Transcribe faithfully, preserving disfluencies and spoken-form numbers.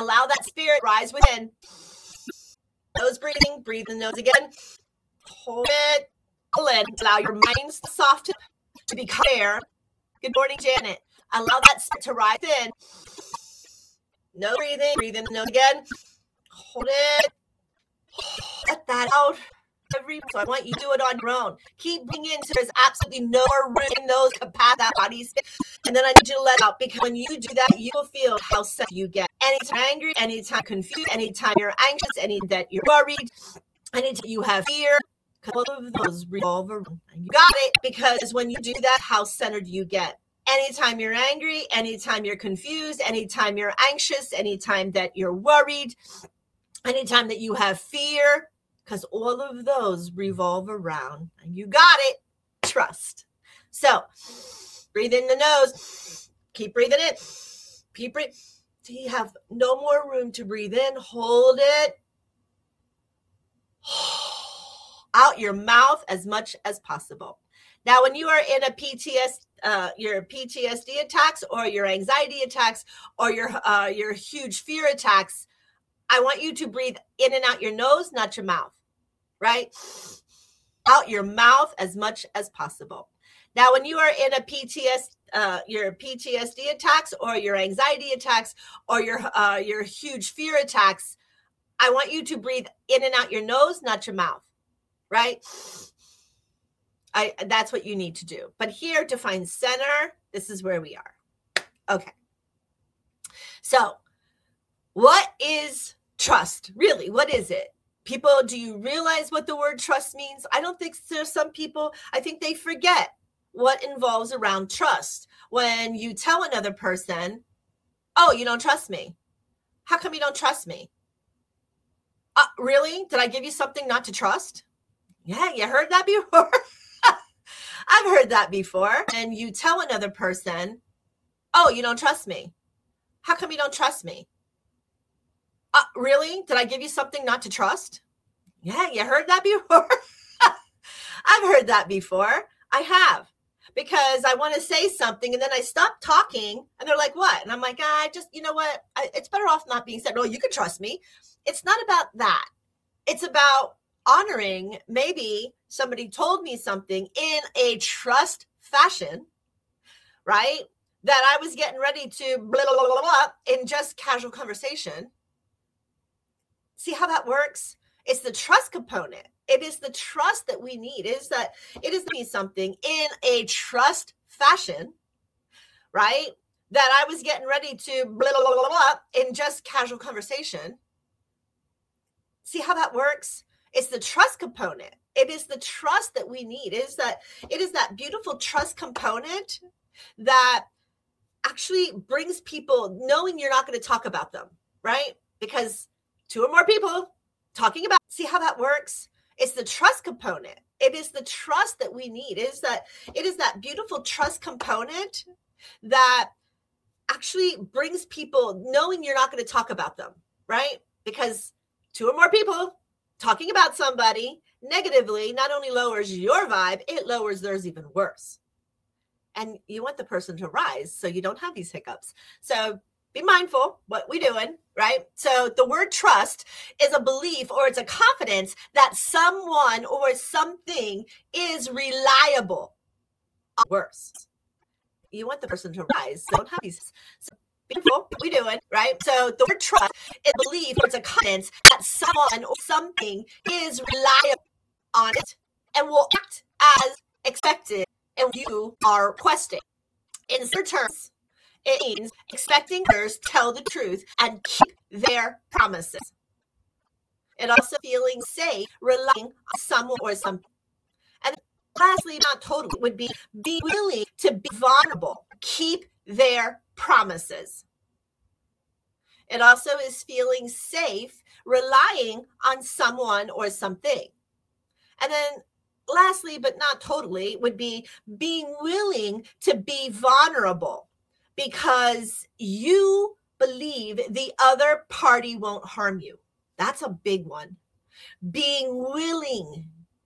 Allow that spirit rise within. Nose breathing, breathe in the nose again. Hold it, pull in. Allow your mind to soften, to be clear. Good morning, Janet. Allow that spirit to rise in. Nose breathing, breathe in the nose again. Hold it. Let that out. Every so I want you to do it on your own. Keep bringing in so there's absolutely no more room in those capacity that body. And then I need you to let out, because when you do that, you will feel how set you get. Anytime you're angry, anytime confused, anytime you're anxious, anytime that you're worried, anytime you have fear, all of those revolve around. You got it, because when you do that, how centered you get. Anytime you're angry, anytime you're confused, anytime you're anxious, anytime that you're worried, anytime that you have fear, because all of those revolve around. And you got it. Trust. So breathe in the nose. Keep breathing in. Keep breathing. So you have no more room to breathe in. Hold it. Out your mouth as much as possible. Now, when you are in a P T S D, uh, your P T S D attacks or your anxiety attacks or your uh, your huge fear attacks, I want you to breathe in and out your nose, not your mouth, right? Out your mouth as much as possible. Now, when you are in a P T S D, uh, your P T S D attacks or your anxiety attacks or your uh, your huge fear attacks, I want you to breathe in and out your nose, not your mouth, right? I, that's what you need to do. But here, to find center, this is where we are. Okay. So what is trust? Really, what is it? People, do you realize what the word trust means? I don't think there's some people, I think they forget what involves around trust. When you tell another person, oh, you don't trust me. How come you don't trust me? Uh, really? Did I give you something not to trust? Yeah, you heard that before? I've heard that before. And you tell another person, oh, you don't trust me. How come you don't trust me? Uh, really? Did I give you something not to trust? Yeah, you heard that before? I've heard that before. I have. Because I want to say something and then I stop talking and they're like, what? And I'm like, ah, I just, you know what? I, it's better off not being said. No, you can trust me. It's not about that. It's about honoring. Maybe somebody told me something in a trust fashion, right? That I was getting ready to blah, blah, blah, blah, blah in just casual conversation. See how that works? It's the trust component. It is the trust that we need. It is that it is me something in a trust fashion, right? That I was getting ready to blah, blah, blah, blah, blah in just casual conversation. See how that works? It's the trust component. It is the trust that we need. It is that it is that beautiful trust component that actually brings people knowing you're not going to talk about them, right? Because two or more people talking about, see how that works? It's the trust component. It is the trust that we need. It is that it is that beautiful trust component that actually brings people knowing you're not going to talk about them, right? Because two or more people talking about somebody negatively not only lowers your vibe, it lowers theirs even worse. And you want the person to rise so you don't have these hiccups. So be mindful what we're doing, right? So the word trust is a belief or it's a confidence that someone or something is reliable. Worse. You want the person to rise. So don't have these. So be mindful what we're doing, right? So the word trust is a belief or it's a confidence that someone or something is reliable on it and will act as expected and you are requesting. In certain terms, it means expecting others to tell the truth and keep their promises. It also feeling safe, relying on someone or something. And lastly, not totally, would be be willing to be vulnerable, keep their promises. It also is feeling safe, relying on someone or something. And then lastly, but not totally, would be being willing to be vulnerable because you believe the other party won't harm you. That's a big one. Being willing